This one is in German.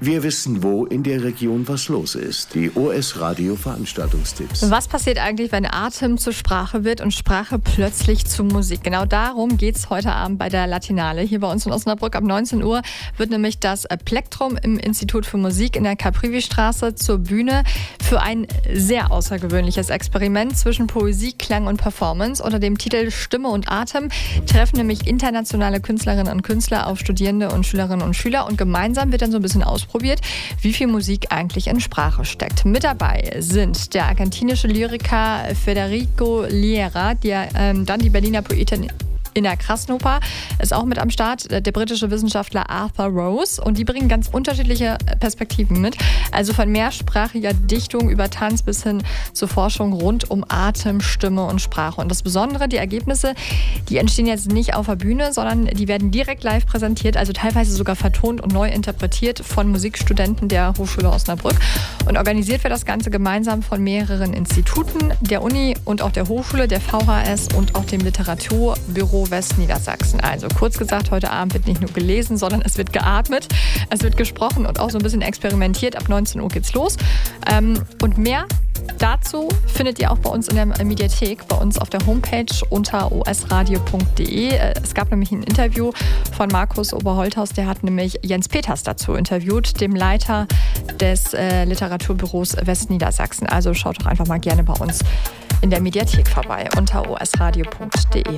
Wir wissen, wo in der Region was los ist. Die OS Radio Veranstaltungstipps. Was passiert eigentlich, wenn Atem zur Sprache wird und Sprache plötzlich zu Musik? Genau darum geht es heute Abend bei der Latinale. Hier bei uns in Osnabrück ab 19 Uhr wird nämlich das Plektrum im Institut für Musik in der Caprivi-Straße zur Bühne für ein sehr außergewöhnliches Experiment zwischen Poesie, Klang und Performance. Unter dem Titel Stimme und Atem treffen nämlich internationale Künstlerinnen und Künstler auf Studierende und Schülerinnen und Schüler und gemeinsam wird dann so ein bisschen ausprobiert, wie viel Musik eigentlich in Sprache steckt. Mit dabei sind der argentinische Lyriker Federico Liera, dann die Berliner Poetin Inna Krasnopa ist auch mit am Start, der britische Wissenschaftler Arthur Rose, und die bringen ganz unterschiedliche Perspektiven mit. Also von mehrsprachiger Dichtung über Tanz bis hin zur Forschung rund um Atem, Stimme und Sprache. Und das Besondere, die Ergebnisse, die entstehen jetzt nicht auf der Bühne, sondern die werden direkt live präsentiert, also teilweise sogar vertont und neu interpretiert von Musikstudenten der Hochschule Osnabrück. Und organisiert wird das Ganze gemeinsam von mehreren Instituten, der Uni und auch der Hochschule, der VHS und auch dem Literaturbüro Westniedersachsen. Also kurz gesagt, heute Abend wird nicht nur gelesen, sondern es wird geatmet, es wird gesprochen und auch so ein bisschen experimentiert. Ab 19 Uhr geht's los. Und mehr dazu findet ihr auch bei uns in der Mediathek, bei uns auf der Homepage unter osradio.de. Es gab nämlich ein Interview von Markus Oberholthaus, der hat nämlich Jens Peters dazu interviewt, dem Leiter des Literaturbüros Westniedersachsen. Also schaut doch einfach mal gerne bei uns in der Mediathek vorbei unter osradio.de.